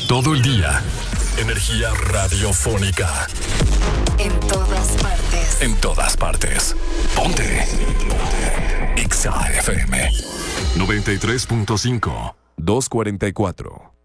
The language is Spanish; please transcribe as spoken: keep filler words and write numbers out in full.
Todo el día. Energía radiofónica. En todas partes. En todas partes. Ponte. Ponte. Exa F M. noventa y tres punto cinco. doscientos cuarenta y cuatro.